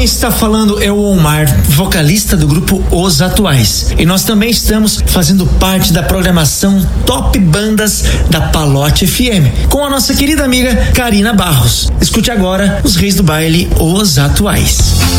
quem está falando é o Omar, vocalista do grupo Os Atuais. E nós também estamos fazendo parte da programação Top Bandas da Palote FM, com a nossa querida amiga Karina Barros. Escute agora os reis do baile Os Atuais.